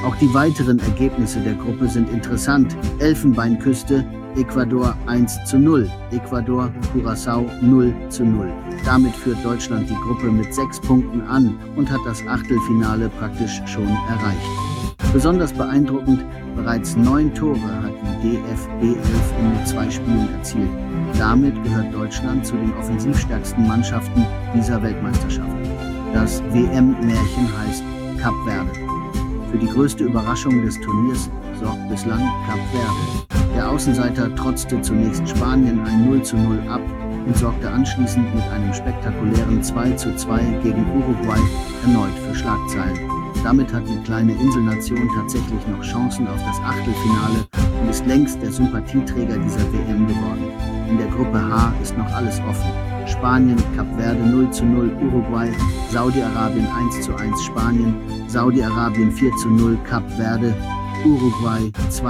Auch die weiteren Ergebnisse der Gruppe sind interessant. Elfenbeinküste, Ecuador 1:0, Ecuador, Curaçao 0:0. Damit führt Deutschland die Gruppe mit 6 Punkten an und hat das Achtelfinale praktisch schon erreicht. Besonders beeindruckend, bereits 9 Tore hat die DFB 11 in nur 2 Spielen erzielt. Damit gehört Deutschland zu den offensivstärksten Mannschaften dieser Weltmeisterschaft. Das WM-Märchen heißt Kap Verde. Für die größte Überraschung des Turniers sorgt bislang Kap Verde. Der Außenseiter trotzte zunächst Spanien ein 0:0 ab und sorgte anschließend mit einem spektakulären 2:2 gegen Uruguay erneut für Schlagzeilen. Damit hat die kleine Inselnation tatsächlich noch Chancen auf das Achtelfinale und ist längst der Sympathieträger dieser WM geworden. In der Gruppe H ist noch alles offen. Spanien, Kap Verde 0:0, Uruguay, Saudi-Arabien 1:1 Spanien, Saudi-Arabien 4:0 Kap Verde, Uruguay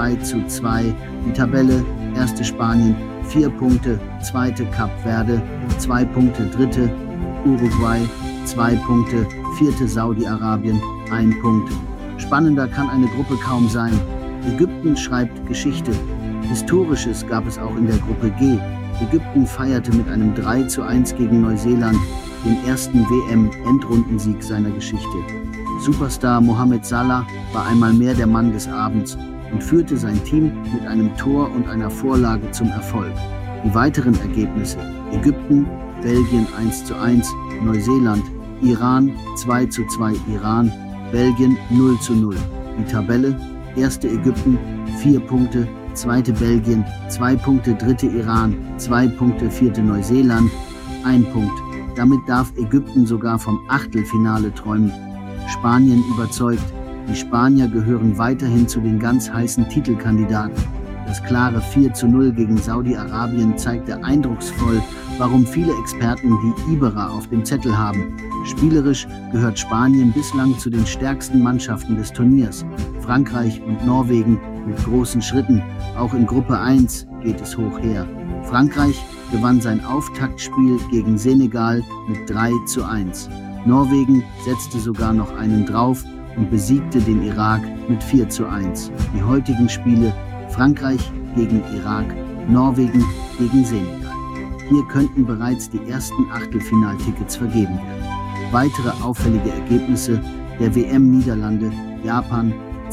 2:2. Die Tabelle: erste Spanien 4 Punkte, zweite Kap Verde 2 Punkte, dritte Uruguay 2 Punkte, vierte Saudi-Arabien 1 Punkt. Spannender kann eine Gruppe kaum sein. Ägypten schreibt Geschichte. Historisches gab es auch in der Gruppe G. Ägypten feierte mit einem 3:1 gegen Neuseeland den ersten WM-Endrundensieg seiner Geschichte. Superstar Mohamed Salah war einmal mehr der Mann des Abends und führte sein Team mit einem Tor und einer Vorlage zum Erfolg. Die weiteren Ergebnisse: Ägypten, Belgien 1:1, Neuseeland, Iran 2:2 Iran, Belgien 0:0. Die Tabelle: erste Ägypten 4 Punkte, zweite Belgien 2 Punkte, dritte Iran 2 Punkte, vierte Neuseeland 1 Punkt. Damit darf Ägypten sogar vom Achtelfinale träumen. Spanien überzeugt. Die Spanier gehören weiterhin zu den ganz heißen Titelkandidaten. Das klare 4:0 gegen Saudi-Arabien zeigte eindrucksvoll, warum viele Experten die Iberer auf dem Zettel haben. Spielerisch gehört Spanien bislang zu den stärksten Mannschaften des Turniers. Frankreich und Norwegen mit großen Schritten. Auch in Gruppe 1 geht es hoch her. Frankreich gewann sein Auftaktspiel gegen Senegal mit 3:1. Norwegen setzte sogar noch einen drauf und besiegte den Irak mit 4:1. Die heutigen Spiele: Frankreich gegen Irak, Norwegen gegen Senegal. Hier könnten bereits die ersten Achtelfinaltickets vergeben werden. Weitere auffällige Ergebnisse der WM: Niederlande, Japan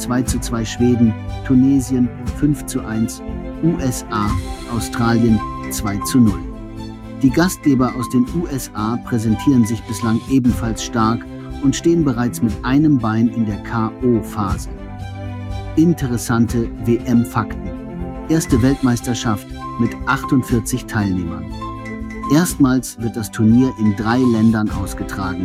2:2 Schweden, Tunesien 5:1, USA, Australien 2:0. Die Gastgeber aus den USA präsentieren sich bislang ebenfalls stark und stehen bereits mit einem Bein in der K.O.-Phase. Interessante WM-Fakten. Erste Weltmeisterschaft mit 48 Teilnehmern. Erstmals wird das Turnier in 3 Ländern ausgetragen: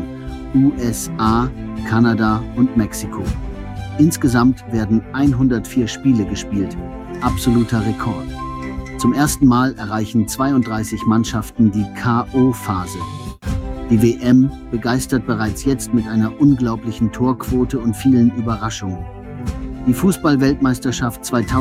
USA, Kanada und Mexiko. Insgesamt werden 104 Spiele gespielt. Absoluter Rekord. Zum ersten Mal erreichen 32 Mannschaften die K.O.-Phase. Die WM begeistert bereits jetzt mit einer unglaublichen Torquote und vielen Überraschungen. Die Fußball-Weltmeisterschaft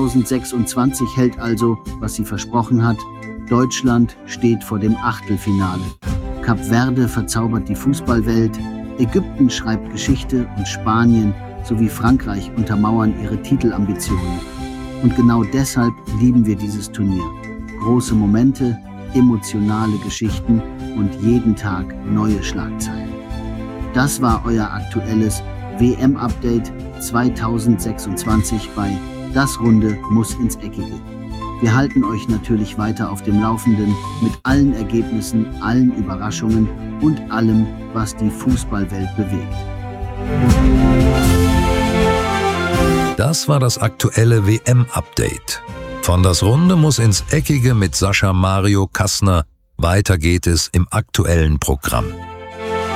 2026 hält also, was sie versprochen hat. Deutschland steht vor dem Achtelfinale. Kap Verde verzaubert die Fußballwelt, Ägypten schreibt Geschichte und Spanien sowie Frankreich untermauern ihre Titelambitionen. Und genau deshalb lieben wir dieses Turnier. Große Momente, emotionale Geschichten und jeden Tag neue Schlagzeilen. Das war euer aktuelles WM-Update 2026 bei Das Runde muss ins Eckige. Wir halten euch natürlich weiter auf dem Laufenden mit allen Ergebnissen, allen Überraschungen und allem, was die Fußballwelt bewegt. Das war das aktuelle WM-Update. Von Das Runde muss ins Eckige mit Sascha Mario Kassner. Weiter geht es im aktuellen Programm.